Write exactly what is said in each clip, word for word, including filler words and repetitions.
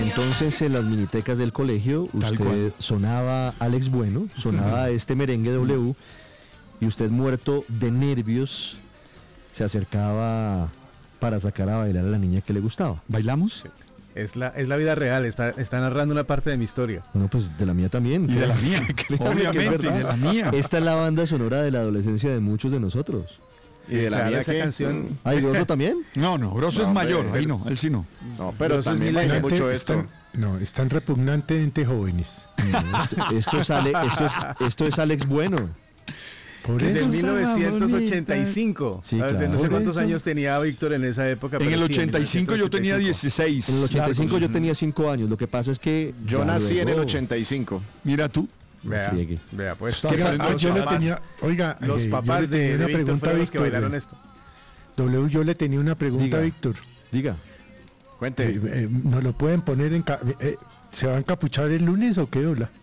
entonces en las minitecas del colegio Tal usted cual. sonaba Alex Bueno, sonaba este merengue W, y usted muerto de nervios se acercaba para sacar a bailar a la niña que le gustaba. ¿Bailamos? Es la, es la vida real, está, está narrando una parte de mi historia. No, pues de la mía también. Y de la mía, Créame que es obviamente, y verdad. de la mía. Esta es la banda sonora de la adolescencia de muchos de nosotros. Y de la claro, mía esa que- canción. ¿Ah, y otro también? No, no, Grosso No, es mayor, hombre, ahí no, él sí no. No, pero Grosso es también bailé millennial. mucho esto. Están- no, están repugnantemente jóvenes. No, esto, esto es Ale- esto, es, esto es Alex Bueno. Por De eso. mil novecientos ochenta y cinco. Sí, A veces claro. No sé Por cuántos eso. años tenía Víctor en esa época. En pero el sí, ochenta y cinco yo tenía dieciséis. En el ochenta y cinco largos. yo tenía cinco años. Lo que pasa es que Yo ya nací en el luego- ochenta y cinco. Mira tú. Vea, Friegue. vea, pues. Oiga, saliendo ah, de yo le papás. tenía, oiga, Los eh, yo papás le tenía de, de una Víctor pregunta a fueron los que Víctor. bailaron eh. esto. W, yo le tenía una pregunta Diga. a Víctor. Diga. Cuente. Eh, eh, ¿Nos lo pueden poner en... ca- eh, ¿Se va a encapuchar el lunes o qué, hola?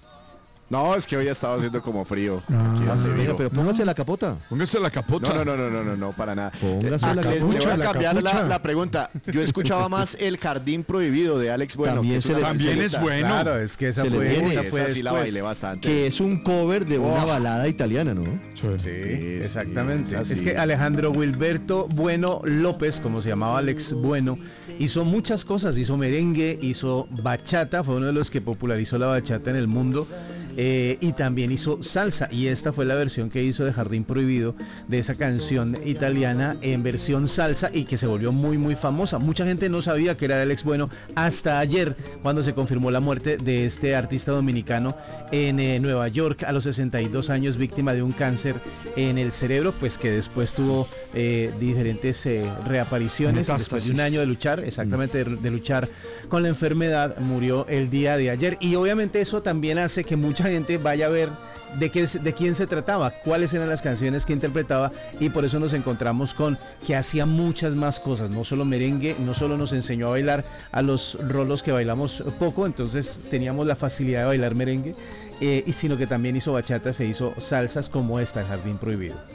No, es que hoy ha estado haciendo como frío. Ah, Aquí hace Venga, vivo. pero póngase la capota. Póngase la capota. No, no, no, no, no, no, no, para nada. Póngase Ah, la le- le capucha. voy a la cambiar la, capucha. la pregunta. Yo escuchaba más El Jardín Prohibido de Alex Bueno. También que es se una le- También salsita. es bueno. Claro, es que esa Se le fue, viene. esa Uy, fue esa sí la después. bailé bastante. Que es un cover de una Oh. balada italiana, ¿no? Sí, Sí, exactamente. sí, es es así. que Alejandro Wilberto Bueno López, como se llamaba Alex Bueno, hizo muchas cosas. Hizo merengue, hizo bachata, fue uno de los que popularizó la bachata en el mundo. Eh, y también hizo salsa, y esta fue la versión que hizo de Jardín Prohibido de esa canción italiana en versión salsa, y que se volvió muy muy famosa. Mucha gente no sabía que era Alex Bueno hasta ayer, cuando se confirmó la muerte de este artista dominicano en eh, Nueva York a los sesenta y dos años, víctima de un cáncer en el cerebro, pues que después tuvo eh, diferentes eh, reapariciones. Metástasis. Después de un año de luchar, exactamente, de, de luchar con la enfermedad, murió el día de ayer. Y obviamente eso también hace que mucha gente vaya a ver de qué, de quién se trataba, cuáles eran las canciones que interpretaba, y por eso nos encontramos con que hacía muchas más cosas, no solo merengue, no solo nos enseñó a bailar a los rolos que bailamos poco, entonces teníamos la facilidad de bailar merengue, eh, y sino que también hizo bachata, se hizo salsas como esta, Jardín Prohibido.